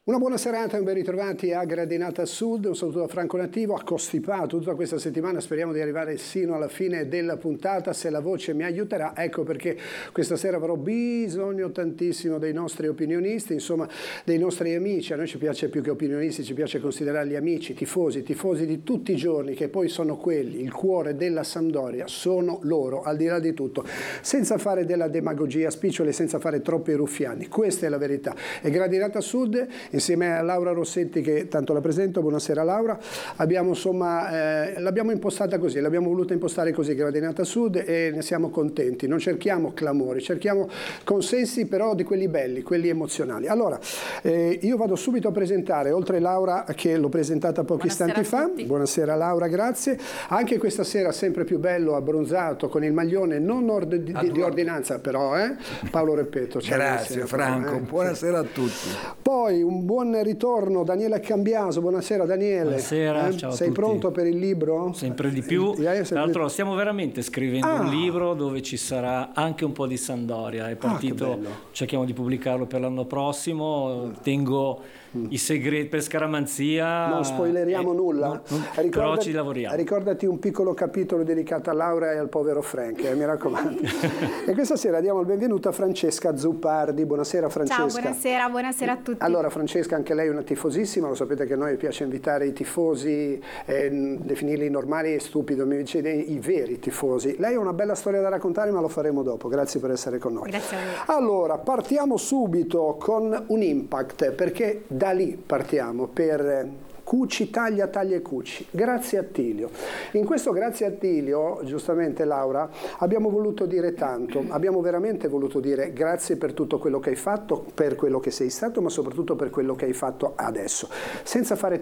Una buona serata e un ben ritrovati a Gradinata Sud, un saluto da Franco Nativo, ha costipato tutta questa settimana, speriamo di arrivare sino alla fine della puntata, se la voce mi aiuterà, ecco perché questa sera avrò bisogno tantissimo dei nostri opinionisti, insomma dei nostri amici, a noi ci piace più che opinionisti, ci piace considerarli amici, tifosi di tutti i giorni, che poi sono quelli, il cuore della Sampdoria, sono loro, al di là di tutto, senza fare della demagogia spicciole, senza fare troppi ruffiani, questa è la verità. E Gradinata Sud, insieme a Laura Rossetti, che tanto la presento, buonasera Laura, abbiamo insomma, l'abbiamo impostata così, l'abbiamo voluta impostare così Gradinata Sud e ne siamo contenti, non cerchiamo clamori, cerchiamo consensi però di quelli belli, quelli emozionali. Allora, io vado subito a presentare, oltre Laura che l'ho presentata pochi istanti fa, buonasera Laura, grazie, anche questa sera sempre più bello, abbronzato, con il maglione non di ordinanza però, Paolo Repetto. Grazie Franco, buonasera a tutti. Poi un buon ritorno Daniele Cambiaso, buonasera Daniele. Buonasera, ciao a Sei tutti. pronto per il libro? Sempre di più, tra l'altro stiamo veramente scrivendo un libro dove ci sarà anche un po' di Sampdoria, è partito, cerchiamo di pubblicarlo per l'anno prossimo, tengo i segreti per scaramanzia. Non spoileriamo nulla, però ci lavoriamo. Ricordati un piccolo capitolo dedicato a Laura e al povero Frank, mi raccomando. E questa sera diamo il benvenuto a Francesca Zuppardi, buonasera Francesca. Ciao, buonasera a tutti. Allora Francesca, anche lei è una tifosissima, lo sapete che a noi piace invitare i tifosi, definirli normali e stupidi, mi dice i veri tifosi. Lei ha una bella storia da raccontare, ma lo faremo dopo, grazie per essere con noi. Grazie a voi. Allora, partiamo subito con un impact, perché da lì partiamo per Cucci, taglia e Cucci. Grazie a Attilio. In questo grazie a Attilio, giustamente Laura, abbiamo voluto dire tanto, abbiamo veramente voluto dire grazie per tutto quello che hai fatto, per quello che sei stato, ma soprattutto per quello che hai fatto adesso. Senza fare